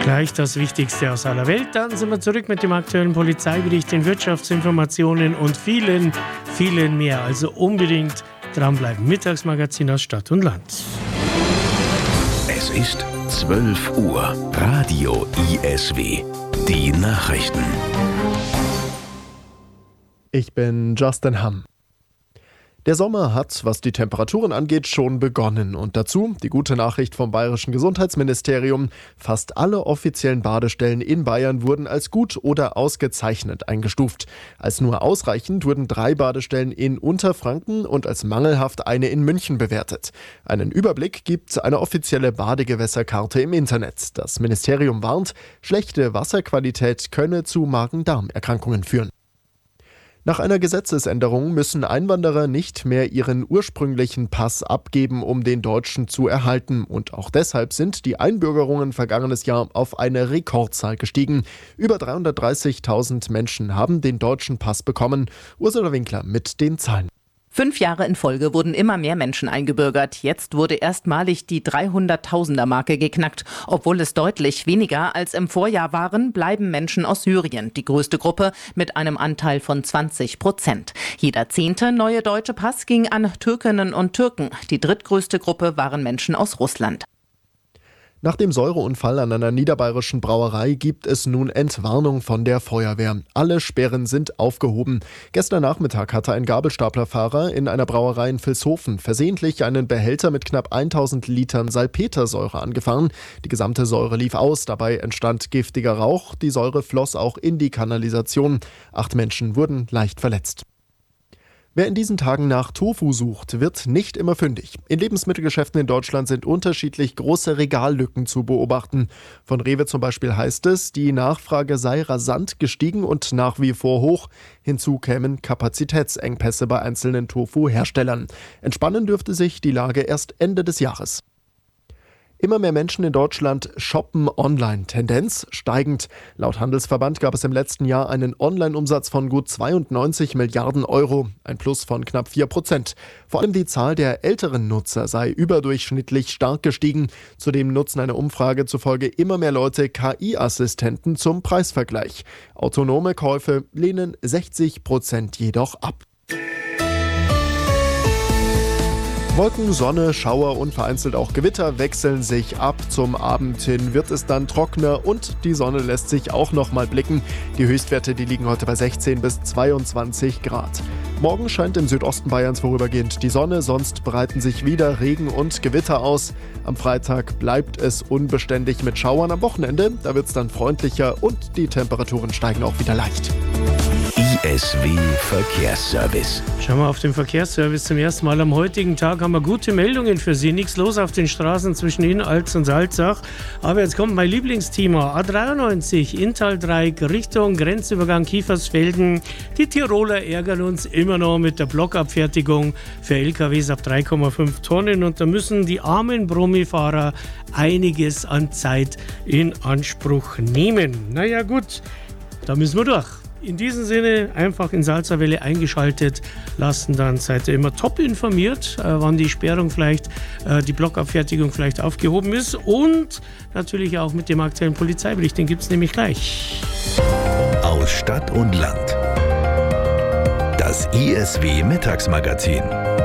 Gleich das Wichtigste aus aller Welt. Dann sind wir zurück mit dem aktuellen Polizeibericht, den Wirtschaftsinformationen und vielen, vielen mehr. Also unbedingt dranbleiben. Mittagsmagazin aus Stadt und Land. Es ist 12 Uhr. Radio ISW. Die Nachrichten. Ich bin Justin Hamm. Der Sommer hat, was die Temperaturen angeht, schon begonnen. Und dazu die gute Nachricht vom Bayerischen Gesundheitsministerium. Fast alle offiziellen Badestellen in Bayern wurden als gut oder ausgezeichnet eingestuft. Als nur ausreichend wurden 3 Badestellen in Unterfranken und als mangelhaft eine in München bewertet. Einen Überblick gibt eine offizielle Badegewässerkarte im Internet. Das Ministerium warnt, schlechte Wasserqualität könne zu Magen-Darm-Erkrankungen führen. Nach einer Gesetzesänderung müssen Einwanderer nicht mehr ihren ursprünglichen Pass abgeben, um den deutschen zu erhalten. Und auch deshalb sind die Einbürgerungen vergangenes Jahr auf eine Rekordzahl gestiegen. Über 330.000 Menschen haben den deutschen Pass bekommen. Ursula Winkler mit den Zahlen. 5 Jahre in Folge wurden immer mehr Menschen eingebürgert. Jetzt wurde erstmalig die 300.000er-Marke geknackt. Obwohl es deutlich weniger als im Vorjahr waren, bleiben Menschen aus Syrien die größte Gruppe mit einem Anteil von 20%. Jeder 10. neue deutsche Pass ging an Türkinnen und Türken. Die drittgrößte Gruppe waren Menschen aus Russland. Nach dem Säureunfall an einer niederbayerischen Brauerei gibt es nun Entwarnung von der Feuerwehr. Alle Sperren sind aufgehoben. Gestern Nachmittag hatte ein Gabelstaplerfahrer in einer Brauerei in Vilshofen versehentlich einen Behälter mit knapp 1000 Litern Salpetersäure angefahren. Die gesamte Säure lief aus, dabei entstand giftiger Rauch. Die Säure floss auch in die Kanalisation. 8 Menschen wurden leicht verletzt. Wer in diesen Tagen nach Tofu sucht, wird nicht immer fündig. In Lebensmittelgeschäften in Deutschland sind unterschiedlich große Regallücken zu beobachten. Von Rewe zum Beispiel heißt es, die Nachfrage sei rasant gestiegen und nach wie vor hoch. Hinzu kämen Kapazitätsengpässe bei einzelnen Tofu-Herstellern. Entspannen dürfte sich die Lage erst Ende des Jahres. Immer mehr Menschen in Deutschland shoppen online. Tendenz steigend. Laut Handelsverband gab es im letzten Jahr einen Online-Umsatz von gut 92 Milliarden Euro, ein Plus von knapp 4%. Vor allem die Zahl der älteren Nutzer sei überdurchschnittlich stark gestiegen. Zudem nutzen einer Umfrage zufolge immer mehr Leute KI-Assistenten zum Preisvergleich. Autonome Käufe lehnen 60% jedoch ab. Wolken, Sonne, Schauer und vereinzelt auch Gewitter wechseln sich ab. Zum Abend hin wird es dann trockener und die Sonne lässt sich auch noch mal blicken. Die Höchstwerte, die liegen heute bei 16 bis 22 Grad. Morgen scheint im Südosten Bayerns vorübergehend die Sonne, sonst breiten sich wieder Regen und Gewitter aus. Am Freitag bleibt es unbeständig mit Schauern. Am Wochenende, da wird es dann freundlicher und die Temperaturen steigen auch wieder leicht. ISW Verkehrsservice. Schauen wir auf den Verkehrsservice zum ersten Mal. Am heutigen Tag haben wir gute Meldungen für Sie. Nichts los auf den Straßen zwischen Innalz und Salzach. Aber jetzt kommt mein Lieblingsthema. A93, Inntal-Dreieck, Richtung Grenzübergang Kiefersfelden. Die Tiroler ärgern uns immer noch mit der Blockabfertigung für LKWs ab 3,5 Tonnen. Und da müssen die armen Brummi-Fahrer einiges an Zeit in Anspruch nehmen. Naja gut, da müssen wir durch. In diesem Sinne einfach in Salzerwelle eingeschaltet lassen, dann seid ihr immer top informiert, wann die Sperrung vielleicht, die Blockabfertigung vielleicht aufgehoben ist und natürlich auch mit dem aktuellen Polizeibericht, den gibt es nämlich gleich. Aus Stadt und Land. Das ISW Mittagsmagazin.